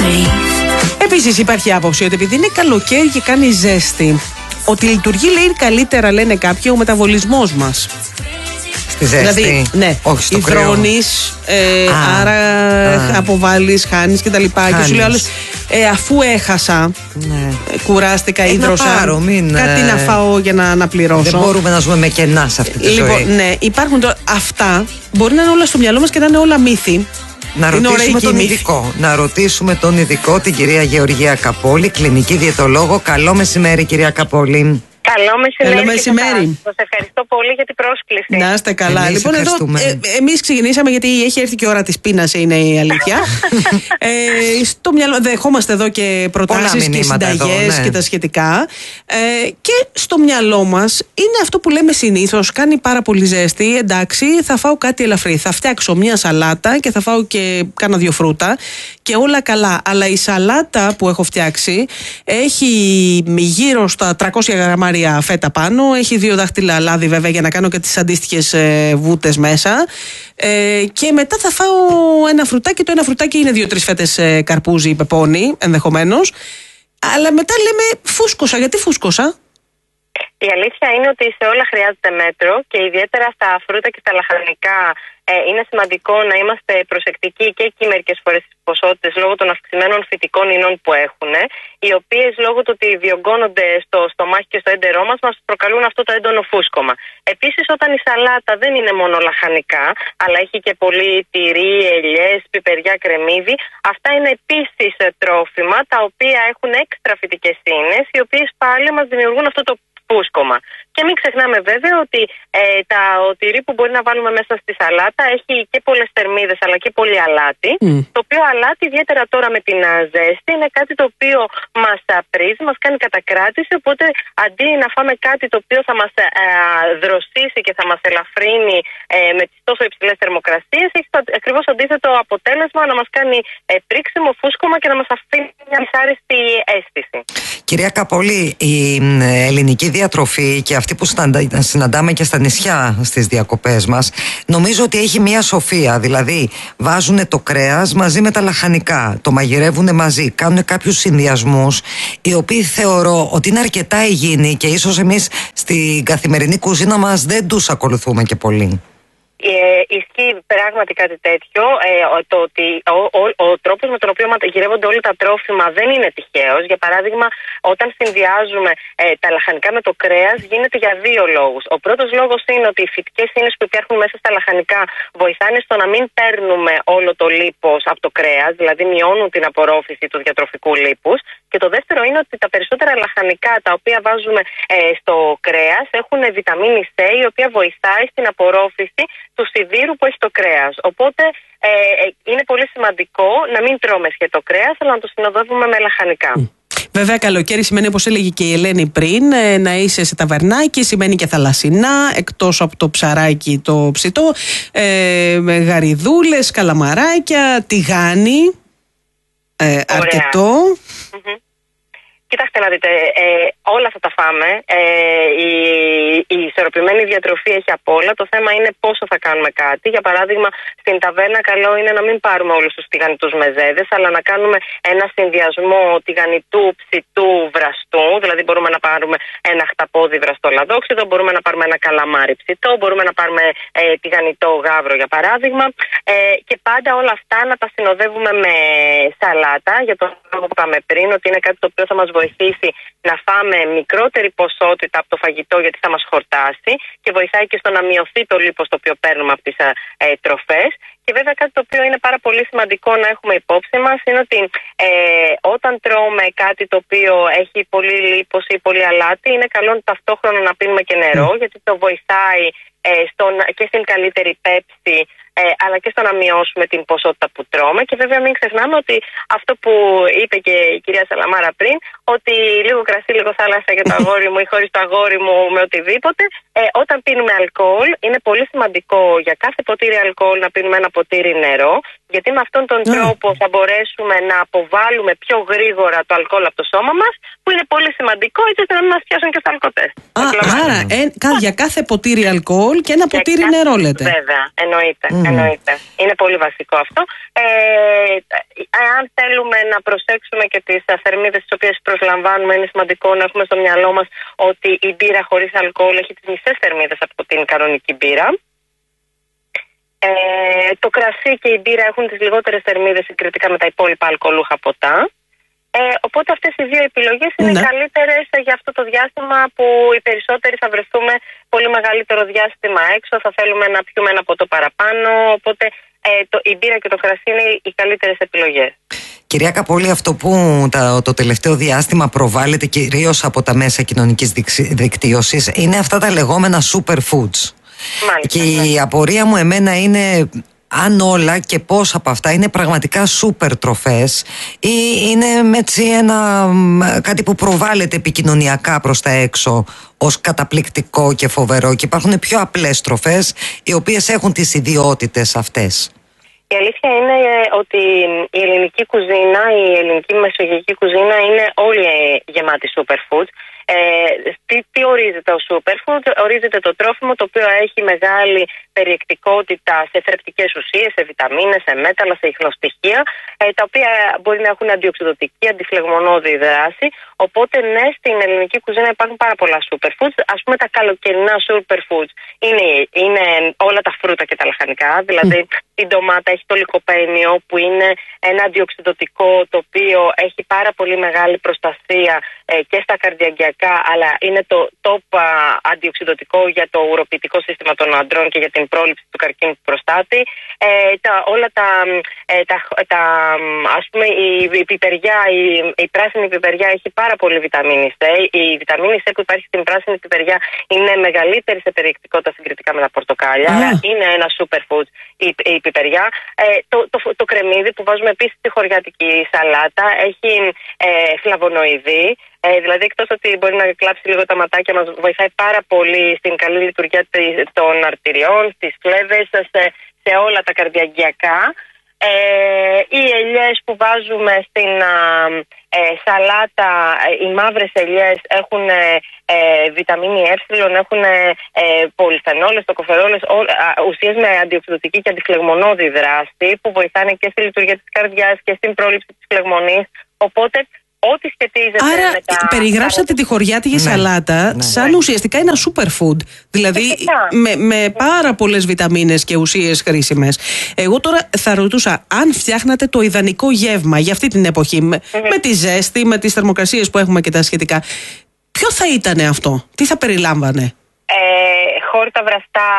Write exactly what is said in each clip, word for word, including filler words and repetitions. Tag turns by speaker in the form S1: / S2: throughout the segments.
S1: Επίσης υπάρχει άποψη ότι επειδή είναι καλοκαίρι και κάνει ζέστη, ότι λειτουργεί, λέει, καλύτερα, λένε κάποιοι, ο μεταβολισμός μας.
S2: Στη ζέστη.
S1: Δηλαδή, ναι,
S2: όχι στο κρύο.
S1: υδρώνεις, ε,
S2: Α,
S1: άρα
S2: α.
S1: αποβάλλεις, χάνεις και τα λοιπά. Και σου λέει άλλος, ε, αφού έχασα,
S2: ναι.
S1: ε, κουράστηκα,
S2: ε,
S1: ίδρωσα,
S2: να πάρω, μην,
S1: κάτι
S2: ε,
S1: να φάω για να, να πληρώσω.
S2: Δεν μπορούμε να ζούμε με κενά σε αυτή τη
S1: λοιπόν,
S2: ζωή.
S1: Ναι, υπάρχουν τώρα, αυτά μπορεί να είναι όλα στο μυαλό μας και να είναι όλα μύθι.
S2: Να
S1: είναι
S2: ρωτήσουμε τον
S1: μύθι.
S2: ειδικό. Να ρωτήσουμε τον ειδικό, την κυρία Γεωργία Καπόλη, κλινική διαιτολόγο. Καλό μεσημέρι, κυρία Καπόλη.
S3: Καλό μεσημέρι.
S1: Καλό μεσημέρι.
S3: Σας ευχαριστώ πολύ για την πρόσκληση.
S1: Να είστε καλά.
S2: Εμείς
S1: λοιπόν, εδώ ε, εμείς ξεκινήσαμε γιατί έχει έρθει και η ώρα της πείνας, είναι η αλήθεια. ε, στο μυαλό, δεχόμαστε εδώ και προτάσεις και συνταγές, ναι, και τα σχετικά. Ε, και στο μυαλό μας είναι αυτό που λέμε συνήθως, κάνει πάρα πολύ ζέστη. Εντάξει, θα φάω κάτι ελαφρύ. Θα φτιάξω μια σαλάτα και θα φάω και κάνα δύο φρούτα και όλα καλά. Αλλά η σαλάτα που έχω φτιάξει έχει γύρω στα τριακόσια γραμμάρια φέτα πάνω, έχει δύο δάχτυλα λάδι βέβαια για να κάνω και τις αντίστοιχες ε, βούτες μέσα, ε, και μετά θα φάω ένα φρουτάκι. Το ένα φρουτάκι είναι δύο-τρεις φέτες ε, καρπούζι ή πεπόνι ενδεχομένως, αλλά μετά λέμε φούσκωσα. Γιατί φούσκωσα?
S3: Η αλήθεια είναι ότι σε όλα χρειάζεται μέτρο και ιδιαίτερα στα φρούτα και στα λαχανικά ε, είναι σημαντικό να είμαστε προσεκτικοί και εκεί μερικές φορές στις ποσότητες λόγω των αυξημένων φυτικών ινών που έχουν, οι οποίες λόγω του ότι διωγγώνονται στο στομάχι και στο έντερό μας μας προκαλούν αυτό το έντονο φούσκωμα. Επίσης, όταν η σαλάτα δεν είναι μόνο λαχανικά, αλλά έχει και πολύ τυρί, ελιές, πιπεριά, κρεμμύδι, αυτά είναι επίσης τρόφιμα τα οποία έχουν έξτρα φυτικές ίνες, οι οποίες πάλι μας δημιουργούν αυτό το φούσκωμα. Και μην ξεχνάμε βέβαια ότι ε, τα, ο τυρί που μπορεί να βάλουμε μέσα στη σαλάτα έχει και πολλές θερμίδες αλλά και πολύ αλάτι. Mm. Το οποίο αλάτι, ιδιαίτερα τώρα με την ζέστη, είναι κάτι το οποίο μας πρίζει, μας κάνει κατακράτηση. Οπότε αντί να φάμε κάτι το οποίο θα μας ε, δροσίσει και θα μας ελαφρύνει ε, με τις τόσο υψηλές θερμοκρασίες, έχει το ακριβώς αντίθετο αποτέλεσμα, να μας κάνει ε, πρίξιμο, φούσκωμα και να μας αφήνει μια δυσάρεστη αίσθηση.
S2: Κυρία Καπόλη, η ελληνική διατροφή και αυτή που συναντάμε και στα νησιά στις διακοπές μας, νομίζω ότι έχει μία σοφία. Δηλαδή βάζουν το κρέας μαζί με τα λαχανικά, το μαγειρεύουν μαζί, κάνουν κάποιους συνδυασμούς οι οποίοι θεωρώ ότι είναι αρκετά υγιεινοί και ίσως εμείς στην καθημερινή κουζίνα μας δεν τους ακολουθούμε και πολύ.
S3: Ε, ισχύει πράγματι κάτι τέτοιο. Ε, το ότι ο, ο, ο τρόπος με τον οποίο μαγειρεύονται όλα τα τρόφιμα δεν είναι τυχαίος. Για παράδειγμα, όταν συνδυάζουμε ε, τα λαχανικά με το κρέας, γίνεται για δύο λόγους. Ο πρώτος λόγος είναι ότι οι φυτικές ίνες που υπάρχουν μέσα στα λαχανικά βοηθάνε στο να μην παίρνουμε όλο το λίπος από το κρέας, δηλαδή μειώνουν την απορρόφηση του διατροφικού λίπους. Και το δεύτερο είναι ότι τα περισσότερα λαχανικά τα οποία βάζουμε ε, στο κρέας έχουν βιταμίνη C, η οποία βοηθάει στην απορρόφηση του σιδήρου που έχει το κρέας. Οπότε ε, είναι πολύ σημαντικό να μην τρώμε σκέτο κρέας, αλλά να το συνοδεύουμε με λαχανικά.
S1: Βέβαια, καλοκαίρι σημαίνει, όπως έλεγε και η Ελένη πριν, να είσαι σε ταβερνάκι, σημαίνει και θαλασσινά, εκτός από το ψαράκι το ψητό, ε, με γαριδούλες, καλαμαράκια, τηγάνι, ε, αρκετό.
S3: Mm-hmm. Κοιτάξτε να δείτε, ε, όλα θα τα φάμε. Ε, η, η ισορροπημένη διατροφή έχει απ' όλα. Το θέμα είναι πόσο θα κάνουμε κάτι. Για παράδειγμα, στην ταβέρνα καλό είναι να μην πάρουμε όλους τους τηγανιτούς μεζέδες, αλλά να κάνουμε ένα συνδυασμό τηγανιτού, ψητού, βραστού. Δηλαδή, μπορούμε να πάρουμε ένα χταπόδι βραστό λαδόξιδο, μπορούμε να πάρουμε ένα καλαμάρι ψητό, μπορούμε να πάρουμε ε, τηγανιτό γάβρο, για παράδειγμα. Ε, και πάντα όλα αυτά να τα συνοδεύουμε με σαλάτα, για το λόγο που είπαμε πριν, ότι είναι κάτι το οποίο θα μας βοηθήσει να φάμε μικρότερη ποσότητα από το φαγητό, γιατί θα μας χορτάσει και βοηθάει και στο να μειωθεί το λίπος το οποίο παίρνουμε από τις ε, τροφές. Και βέβαια κάτι το οποίο είναι πάρα πολύ σημαντικό να έχουμε υπόψη μας είναι ότι ε, όταν τρώμε κάτι το οποίο έχει πολύ λίπος ή πολύ αλάτι, είναι καλό ταυτόχρονα να πίνουμε και νερό, mm. γιατί το βοηθάει ε, στον, και στην καλύτερη πέψη, Ε, αλλά και στο να μειώσουμε την ποσότητα που τρώμε. Και βέβαια μην ξεχνάμε ότι αυτό που είπε και η κυρία Σαλαμάρα πριν, ότι λίγο κρασί, λίγο θάλασσα για το αγόρι μου ή χωρίς το αγόρι μου με οτιδήποτε, ε, όταν πίνουμε αλκοόλ είναι πολύ σημαντικό για κάθε ποτήρι αλκοόλ να πίνουμε ένα ποτήρι νερό, γιατί με αυτόν τον τρόπο θα μπορέσουμε να αποβάλουμε πιο γρήγορα το αλκοόλ από το σώμα μας, που είναι πολύ σημαντικό έτσι ώστε να μην μας πιάσουν και στα αλκοτές.
S1: Α, άρα ε, για κάθε ποτήρι αλκοόλ και ένα και ποτήρι κάθε... νερό λέτε.
S3: Βέβαια, εννοείται, mm. εννοείται. Είναι πολύ βασικό αυτό. Ε, αν θέλουμε να προσέξουμε και τις θερμίδες τις οποίες προσλαμβάνουμε, είναι σημαντικό να έχουμε στο μυαλό μας ότι η μπύρα χωρίς αλκοόλ έχει τις μισές θερμίδες από την κανονική μπύρα. Ε, το κρασί και η μπύρα έχουν τις λιγότερες θερμίδες συγκριτικά με τα υπόλοιπα αλκοολούχα ποτά. Ε, οπότε αυτές οι δύο επιλογές είναι ναι. καλύτερες για αυτό το διάστημα που οι περισσότεροι θα βρεθούμε πολύ μεγαλύτερο διάστημα έξω, θα θέλουμε να πιούμε ένα ποτό παραπάνω, οπότε ε, το, η μπύρα και το κρασί είναι οι καλύτερες επιλογές.
S2: Κυρία Καπόλη, αυτό που το, το τελευταίο διάστημα προβάλλεται κυρίως από τα μέσα κοινωνικής δικτύωσης είναι αυτά τα λεγόμενα superfoods. Μάλιστα, και ναι. η απορία μου εμένα είναι αν όλα και πώς από αυτά είναι πραγματικά σούπερ τροφές ή είναι έτσι ένα, κάτι που προβάλλεται επικοινωνιακά προς τα έξω ως καταπληκτικό και φοβερό, και υπάρχουν πιο απλές τροφές οι οποίες έχουν τις ιδιότητες αυτές.
S3: Η αλήθεια είναι ότι η ελληνική κουζίνα, η ελληνική μεσογειακή κουζίνα είναι όλη γεμάτη superfoods. Ε, τι, τι ορίζεται ο superfood? Ορίζεται το τρόφιμο το οποίο έχει μεγάλη περιεκτικότητα σε θρεπτικές ουσίες, σε βιταμίνες, σε μέταλλα, σε ιχνοστοιχεία, ε, τα οποία μπορεί να έχουν αντιοξυδοτική, αντιφλεγμονώδη δράση. Οπότε ναι, στην ελληνική κουζίνα υπάρχουν πάρα πολλά superfoods. Ας πούμε τα καλοκαιρινά superfoods είναι, είναι όλα τα φρούτα και τα λαχανικά, δηλαδή mm. η ντομάτα έχει το λικοπαΐνιο που είναι ένα αντιοξυδοτικό το οποίο έχει πάρα πολύ μεγάλη προστασία ε, και στα καρδιαγγειακά, αλλά είναι το top α, αντιοξυδοτικό για το ουροποιητικό σύστημα των αντρών και για την πρόληψη του καρκίνου του προστάτη. Ε, τα, όλα τα, ε, τα, τα ας πούμε η, η πιπεριά, η, η πράσινη πιπεριά έχει πάρα πολύ βιταμίνη C. Η βιταμίνη C που υπάρχει στην πράσινη πιπεριά είναι μεγαλύτερη σε περιεκτικότητα συγκριτικά με τα πορτοκάλια, mm. αλλά είναι ένα superfood η, η πιπεριά. Ε, το, το, το, το κρεμμύδι που βάζουμε επίσης στη χωριάτικη σαλάτα έχει ε, φλαβονοειδή. Ε, δηλαδή, εκτός ότι μπορεί να κλάψει λίγο τα ματάκια, μας βοηθάει πάρα πολύ στην καλή λειτουργία των αρτηριών, στις φλέβες, σε, σε όλα τα καρδιαγγειακά. Ε, οι ελιές που βάζουμε στην ε, σαλάτα, οι μαύρες ελιές έχουν ε, ε, βιταμίνη Ε, έχουν ε, πολυφενόλες, τοκοφερόλες, ουσίες με αντιοξυδοτική και αντιφλεγμονώδη δράση που βοηθάνε και στη λειτουργία της καρδιάς και στην πρόληψη της φλεγμονής. Οπότε ό,τι σχετίζεται.
S1: Άρα,
S3: με τα...
S1: περιγράψατε τη χωριάτικη ναι. σαλάτα ναι. σαν ναι. ουσιαστικά ένα superfood. Δηλαδή με, με πάρα πολλές βιταμίνες και ουσίες χρήσιμες. Εγώ τώρα θα ρωτούσα, αν φτιάχνατε το ιδανικό γεύμα για αυτή την εποχή, με, mm-hmm. με τη ζέστη, με τις θερμοκρασίες που έχουμε και τα σχετικά, ποιο θα ήταν αυτό, τι θα περιλάμβανε?
S3: Ε, χόρτα βραστά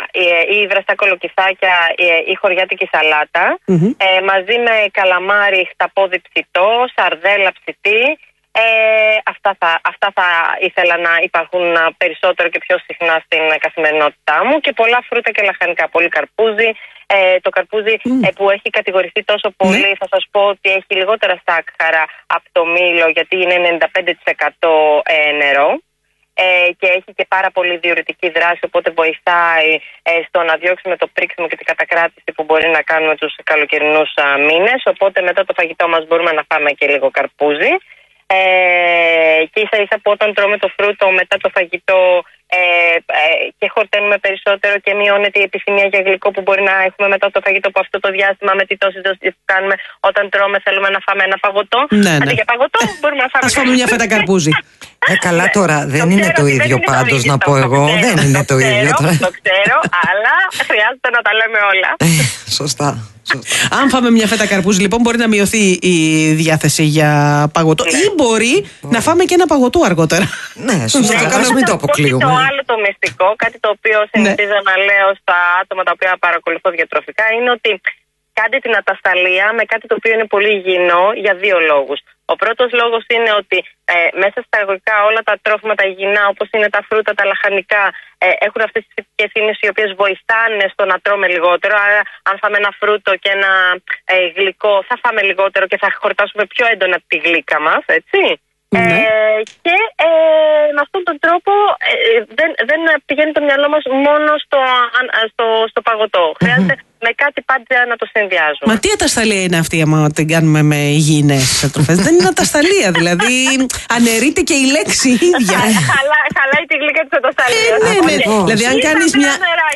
S3: ή βραστά κολοκυθάκια ή χωριάτικη σαλάτα, mm-hmm. ε, μαζί με καλαμάρι χταπόδι ψητό, σαρδέλα ψητή. Ε, αυτά, θα, αυτά θα ήθελα να υπάρχουν περισσότερο και πιο συχνά στην καθημερινότητά μου, και πολλά φρούτα και λαχανικά, πολύ καρπούζι. Ε, το καρπούζι mm. ε, που έχει κατηγορηθεί τόσο πολύ, mm. θα σας πω ότι έχει λιγότερα σάκχαρα από το μήλο, γιατί είναι ενενήντα πέντε τοις εκατό ε, νερό. Ε, και έχει και πάρα πολύ διουρητική δράση, οπότε βοηθάει ε, στο να διώξουμε το πρίξιμο και την κατακράτηση που μπορεί να κάνουμε τους καλοκαιρινούς α, μήνες. Οπότε μετά το φαγητό μας μπορούμε να φάμε και λίγο καρπούζι. Ε, και ίσα ίσα που όταν τρώμε το φρούτο μετά το φαγητό ε, ε, και χορταίνουμε περισσότερο και μειώνεται η επιθυμία για γλυκό που μπορεί να έχουμε μετά το φαγητό, που αυτό το διάστημα με τη τόση δόση που κάνουμε όταν τρώμε θέλουμε να φάμε ένα παγωτό. Ναι, ναι. Αντί για παγωτό μπορούμε να φάμε.
S1: Ας φάμε μια φέτα καρπούζι.
S2: Ε, καλά τώρα, δεν το είναι το ίδιο πάντως να πω εγώ. Δεν είναι το ίδιο τώρα.
S3: Το ξέρω, αλλά χρειάζεται να τα λέμε όλα.
S2: Σωστά.
S1: Αν φάμε μια φέτα καρπούζι, λοιπόν, μπορεί να μειωθεί η διάθεση για παγωτό, ή μπορεί να φάμε και ένα παγωτό αργότερα.
S2: Ναι, σωστά. Ας μην το αποκλείουμε.
S3: Το άλλο το μυστικό, κάτι το οποίο συνηθίζω να λέω στα άτομα τα οποία παρακολουθώ διατροφικά, είναι ότι κάντε την ατασταλία με κάτι το οποίο είναι πολύ υγιεινό για δύο λόγους. Ο πρώτος λόγος είναι ότι ε, μέσα στα αγωγικά όλα τα τρόφιμα, τα υγιεινά, όπως είναι τα φρούτα, τα λαχανικά, ε, έχουν αυτές τις θετικές ίνες οι οποίες βοηθάνε στο να τρώμε λιγότερο. Άρα, αν φάμε ένα φρούτο και ένα ε, γλυκό, θα φάμε λιγότερο και θα χορτάσουμε πιο έντονα τη γλύκα μας, έτσι. Mm-hmm. Ε, και ε, με αυτόν τον τρόπο ε, δεν, δεν πηγαίνει το μυαλό μας μόνο στο, στο, στο παγωτό. Mm-hmm. Χρειάζεται με κάτι πάντα να το συνδυάζουμε.
S1: Μα τι ατασταλία είναι αυτή, άμα την κάνουμε με υγιεινές τροφές? Δεν είναι ατασταλία, δηλαδή αναιρείται και η λέξη ίδια.
S3: Χαλά, χαλάει τη γλυκά της ατασταλίας.
S1: Ε, ναι, ναι. Okay. Δηλαδή, αν κάνεις μια,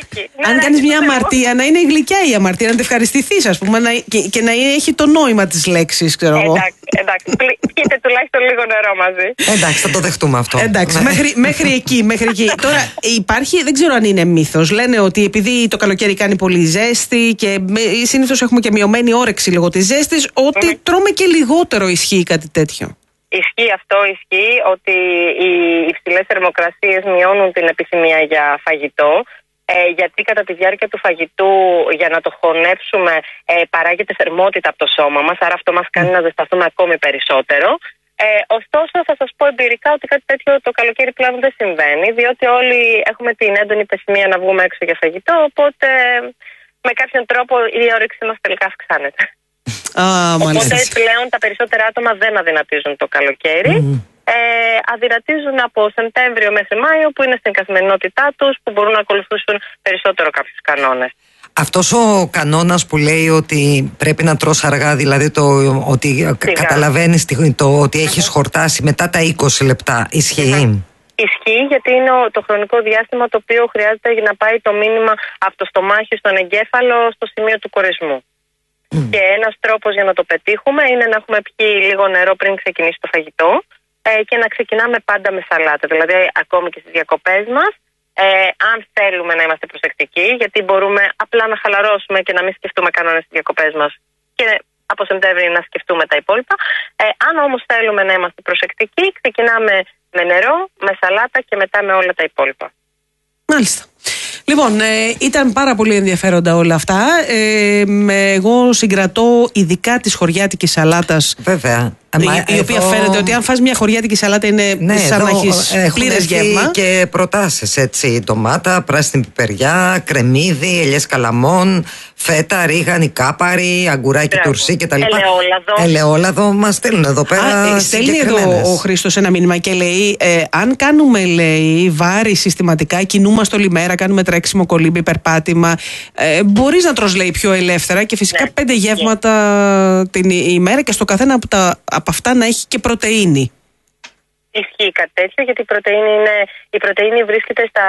S1: αν κάνεις μια αμαρτία, να είναι γλυκιά η αμαρτία, να την ευχαριστηθείς, ας πούμε, να, και, και να έχει το νόημα της λέξης, ξέρω εγώ.
S3: Εντάξει, εντάξει. Πιείτε τουλάχιστον λίγο νερό μαζί.
S2: Εντάξει, θα το δεχτούμε αυτό.
S1: Εντάξει, μέχρι, μέχρι εκεί, μέχρι εκεί. Τώρα υπάρχει, δεν ξέρω αν είναι μύθος. Λένε ότι επειδή το καλοκαίρι κάνει πολύ ζέστη και συνήθως έχουμε και μειωμένη όρεξη λόγω της ζέστης, ότι mm. τρώμε και λιγότερο. Ισχύει κάτι τέτοιο?
S3: Ισχύει αυτό, ισχύει ότι οι υψηλές θερμοκρασίες μειώνουν την επιθυμία για φαγητό. Ε, γιατί κατά τη διάρκεια του φαγητού, για να το χωνέψουμε, ε, παράγεται θερμότητα από το σώμα μας, άρα αυτό μας κάνει mm. να ζεσταθούμε ακόμη περισσότερο. Ε, ωστόσο, θα σας πω εμπειρικά ότι κάτι τέτοιο το καλοκαίρι πλέον δεν συμβαίνει, διότι όλοι έχουμε την έντονη επιθυμία να βγούμε έξω για φαγητό, οπότε με κάποιον τρόπο η όρεξη μας τελικά αυξάνεται.
S1: Ah,
S3: οπότε πλέον τα περισσότερα άτομα δεν αδυνατίζουν το καλοκαίρι. Mm. Ε, αδυνατίζουν από Σεπτέμβριο μέχρι Μάιο, που είναι στην καθημερινότητά τους, που μπορούν να ακολουθήσουν περισσότερο κάποιους κανόνες.
S2: Αυτός ο κανόνας που λέει ότι πρέπει να τρως αργά, δηλαδή το ότι Σιγά. καταλαβαίνεις το ότι έχεις χορτάσει μετά τα είκοσι λεπτά, ισχύει?
S3: Mm-hmm. Ισχύει, γιατί είναι το χρονικό διάστημα το οποίο χρειάζεται για να πάει το μήνυμα από το στομάχι στον εγκέφαλο στο σημείο του κορεσμού. Mm. Και ένας τρόπος για να το πετύχουμε είναι να έχουμε πιει λίγο νερό πριν ξεκινήσει το φαγητό ε, και να ξεκινάμε πάντα με σαλάτα. Δηλαδή, ακόμη και στις διακοπές μας, ε, αν θέλουμε να είμαστε προσεκτικοί, γιατί μπορούμε απλά να χαλαρώσουμε και να μην σκεφτούμε κανόνες στις διακοπές μας και από Σεπτέμβρη να σκεφτούμε τα υπόλοιπα. Ε, αν όμως θέλουμε να είμαστε προσεκτικοί, ξεκινάμε με νερό, με σαλάτα και μετά με όλα τα υπόλοιπα.
S1: Μάλιστα. Λοιπόν, ε, ήταν πάρα πολύ ενδιαφέροντα όλα αυτά. Ε, εγώ συγκρατώ ειδικά της χωριάτικης σαλάτας.
S2: Βέβαια.
S1: Η, η οποία εδώ... φαίνεται ότι αν φας μια χωριάτικη σαλάτα είναι ναι, σαν να έχεις πλήρες γεύμα.
S2: Και προτάσεις, έτσι, ντομάτα, πράσινη πιπεριά, κρεμμύδι, ελιές καλαμών, φέτα, ρίγανη, κάπαρη, αγκουράκι τουρσί κτλ.
S3: Ελαιόλαδο.
S2: Ελαιόλαδο, μας στέλνουν εδώ πέρα. Α,
S1: στέλνει εδώ ο Χρήστος ένα μήνυμα και λέει: ε, αν κάνουμε, λέει, βάρη συστηματικά, κινούμαστε όλη μέρα, κάνουμε τρέξιμο, κολύμπι, περπάτημα, ε, μπορείς να τρως, λέει, πιο ελεύθερα και φυσικά ναι. πέντε γεύματα ναι. την ημέρα και στο καθένα από τα από αυτά να έχει και πρωτεΐνη.
S3: Ισχύει κάτι τέτοιο, γιατί η πρωτεΐνη, είναι, η πρωτεΐνη βρίσκεται στα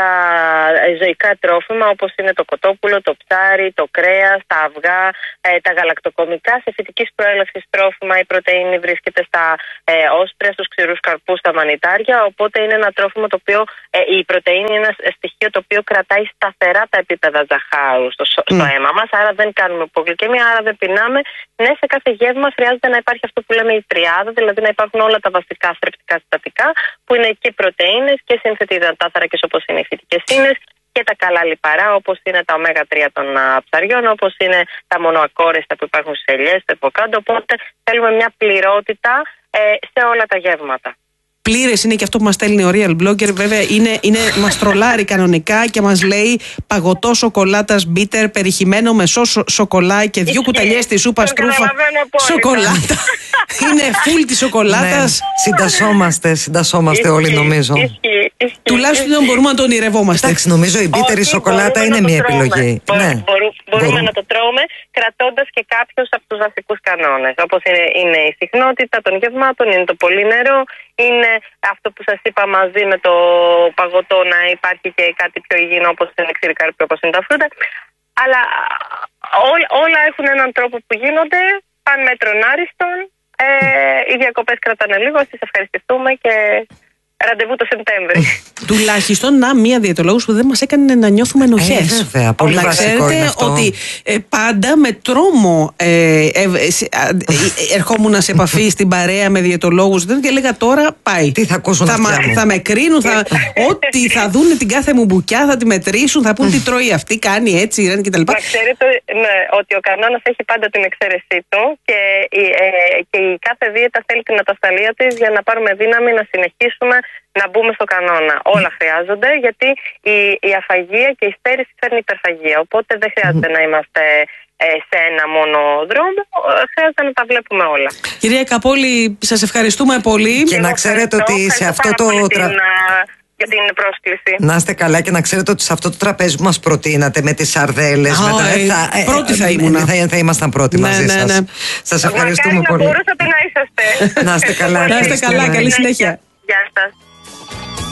S3: ζωικά τρόφιμα, όπως είναι το κοτόπουλο, το ψάρι, το κρέας, τα αυγά, ε, τα γαλακτοκομικά. Σε φυτικής προέλευσης τρόφιμα η πρωτεΐνη βρίσκεται στα ε, όσπρια, στους ξηρούς καρπούς, στα μανιτάρια. Οπότε είναι ένα τρόφιμο το οποίο, ε, η πρωτεΐνη είναι ένα στοιχείο το οποίο κρατάει σταθερά τα επίπεδα ζαχάρου στο, στο mm. αίμα μας. Άρα δεν κάνουμε υπογλυκαιμία, άρα δεν πεινάμε. Ναι, σε κάθε γεύμα χρειάζεται να υπάρχει αυτό που λέμε η τριάδα, δηλαδή να υπάρχουν όλα τα βασικά θρεπτικά συστατικά, που είναι και πρωτεΐνες και σύνθετοι υδατάνθρακες όπως είναι οι φυτικές ίνες και τα καλά λιπαρά όπως είναι τα ωμέγα τρία των α, ψαριών, όπως είναι τα μονοακόρεστα που υπάρχουν στις ελιές, στο υποκάτω. Οπότε θέλουμε μια πληρότητα ε, σε όλα τα γεύματα.
S1: Πλήρες είναι και αυτό που μας στέλνει ο Real Blogger, βέβαια είναι, είναι, μας τρολάρει κανονικά και μας λέει παγωτό σοκολάτας bitter περιχυμένο με σο, σοκολά και δύο κουταλιές της σούπας τρούφα σοκολάτα. Είναι full της σοκολάτας.
S2: Ναι. Συντασσόμαστε, συντασσόμαστε όλοι νομίζω.
S3: Ισχύει, ισχύει.
S1: Τουλάχιστον μπορούμε να το ονειρευόμαστε.
S2: Εντάξει, νομίζω η bitter η σοκολάτα είναι μια επιλογή.
S3: Μπορούμε,
S2: ναι.
S3: μπορούμε, μπορούμε να το τρώμε κρατώντας και κάποιους από τους βασικούς κανόνες. Όπως είναι, είναι η συχνότητα των γευμάτων, είναι το πολύ νερό, είναι αυτό που σας είπα μαζί με το παγωτό να υπάρχει και κάτι πιο υγιεινό όπως είναι ξηρή καρπή, όπως είναι τα φρούτα. Αλλά ό, όλα έχουν έναν τρόπο που γίνονται, παν μέτρον άριστον. Ε, οι διακοπές κρατάνε λίγο, ας τις ευχαριστηθούμε και ραντεβού το Σεπτέμβρη.
S1: Τουλάχιστον να μία διαιτολόγος που δεν μας έκανε να νιώθουμε ενοχές.
S2: Ε, βέβαια, πολύ
S1: να
S2: βασικό είναι αυτό.
S1: Ότι ε, πάντα με τρόμο ε, ε, ε, ε, ερχόμουν σε επαφή στην παρέα με διαιτολόγους και έλεγα τώρα πάει.
S2: Τι θα ακούσουν
S1: θα,
S2: αυτιά μου.
S1: Θα με κρίνουν, θα, ό,τι θα δουν την κάθε μου μπουκιά, θα τη μετρήσουν, θα πούν τι τρώει αυτή, κάνει έτσι, ρένει κτλ.
S3: Να ξέρετε ναι, ότι ο κανόνας έχει πάντα την εξαίρεσή του και η, ε, και η κάθε δίαιτα θέλει την ατασταλία της για να πάρουμε δύναμη να συνεχίσουμε να μπούμε στο κανόνα. Όλα χρειάζονται, γιατί η, η αφαγία και η στέρηση φέρνει υπερφαγία. Οπότε δεν χρειάζεται να είμαστε ε, σε ένα μόνο δρόμο, χρειάζεται να τα βλέπουμε όλα.
S1: Κυρία Καπόλη, σας ευχαριστούμε πολύ.
S2: Και να ξέρετε ότι σε αυτό το τραπέζι.
S3: Για την πρόσκληση.
S2: Να είστε καλά και να ξέρετε ότι σε αυτό το τραπέζι που μας προτείνατε με τις σαρδέλες.
S1: Oh, με τα, ε, πρώτοι θα ήμουν.
S2: Θα, θα ήμασταν πρώτοι ναι, μαζί ναι, σας. Ναι. Σας ευχαριστούμε
S3: Μακάρι
S2: πολύ.
S3: Να μπορούσατε να είσαστε.
S2: Να είστε καλά.
S1: Να είστε καλά. Καλή συνέχεια.
S3: Γεια σας.